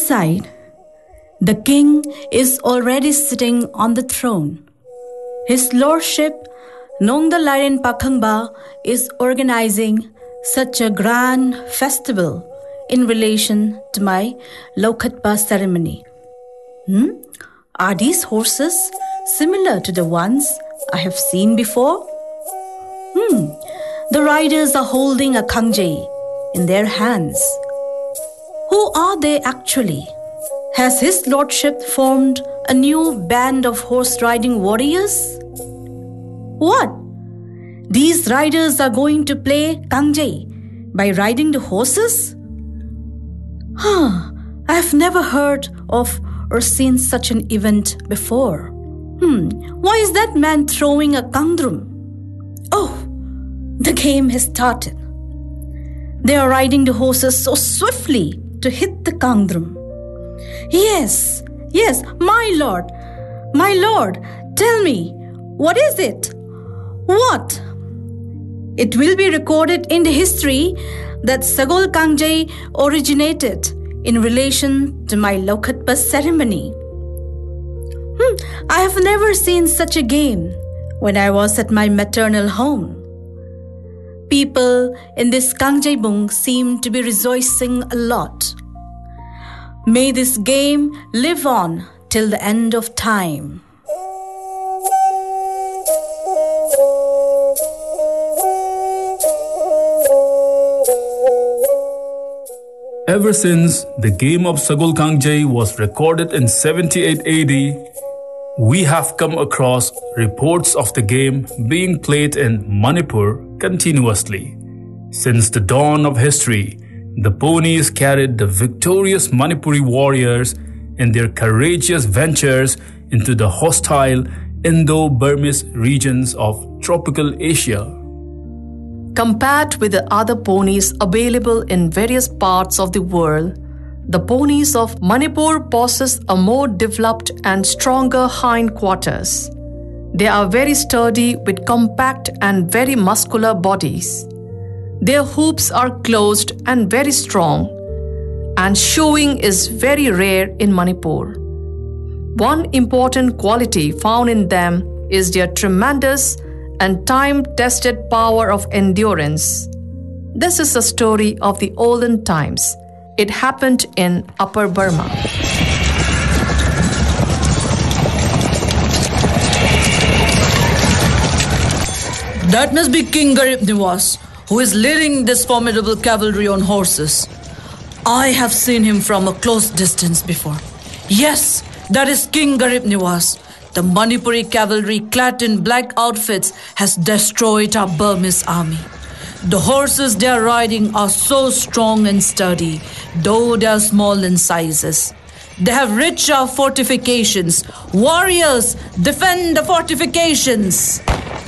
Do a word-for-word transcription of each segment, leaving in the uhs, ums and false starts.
side, the king is already sitting on the throne. His lordship, Nongda Laren Pakhangba, is organizing such a grand festival in relation to my Lokhatpa ceremony. Hmm? Are these horses similar to the ones I have seen before? Hmm. The riders are holding a kangjei in their hands. Who are they actually? Has his lordship formed a new band of horse-riding warriors? What? These riders are going to play kangjei by riding the horses? Huh, I have never heard of or seen such an event before. Hmm, why is that man throwing a kangdrum? Oh, the game has started. They are riding the horses so swiftly to hit the kangdrum. Yes, yes, my lord, my lord, tell me, what is it? What? It will be recorded in the history that Sagol Kangjei originated in relation to my Lokhatpa ceremony. Hmm, I have never seen such a game when I was at my maternal home. People in this Kangjeibung seem to be rejoicing a lot. May this game live on till the end of time. Ever since the game of Sagol Kangjei was recorded in seventy-eight A D, we have come across reports of the game being played in Manipur continuously. Since the dawn of history, the ponies carried the victorious Manipuri warriors in their courageous ventures into the hostile Indo-Burmese regions of tropical Asia. Compared with the other ponies available in various parts of the world, the ponies of Manipur possess a more developed and stronger hindquarters. They are very sturdy with compact and very muscular bodies. Their hooves are closed and very strong, and showing is very rare in Manipur. One important quality found in them is their tremendous and time-tested power of endurance. This is a story of the olden times. It happened in Upper Burma. That must be King Garib Niwas, who is leading this formidable cavalry on horses. I have seen him from a close distance before. Yes, that is King Garib Niwas. The Manipuri cavalry clad in black outfits has destroyed our Burmese army. The horses they are riding are so strong and sturdy, though they are small in sizes. They have reached our fortifications. Warriors, defend the fortifications!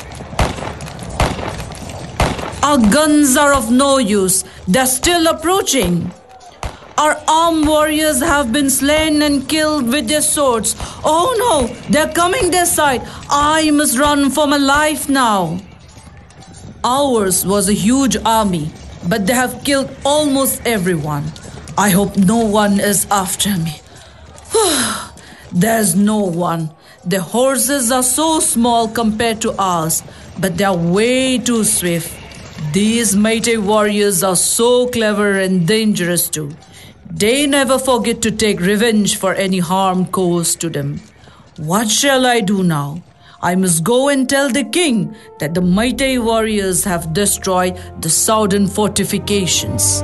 Our guns are of no use. They're still approaching. Our armed warriors have been slain and killed with their swords. Oh no, they're coming their side. I must run for my life now. Ours was a huge army, but they have killed almost everyone. I hope no one is after me. There's no one. The horses are so small compared to ours, but they're way too swift. These Meitei warriors are so clever and dangerous too. They never forget to take revenge for any harm caused to them. What shall I do now? I must go and tell the king that the Meitei warriors have destroyed the southern fortifications.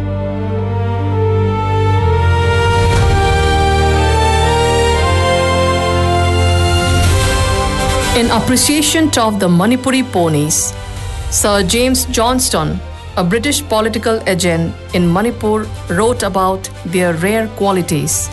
In appreciation of the Manipuri ponies, Sir James Johnstone, a British political agent in Manipur, wrote about their rare qualities.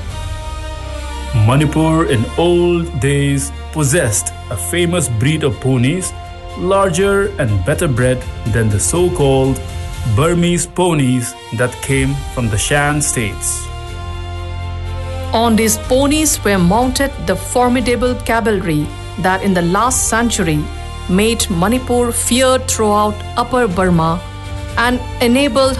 Manipur in old days possessed a famous breed of ponies, larger and better bred than the so-called Burmese ponies that came from the Shan states. On these ponies were mounted the formidable cavalry that in the last century made Manipur feared throughout Upper Burma and enabled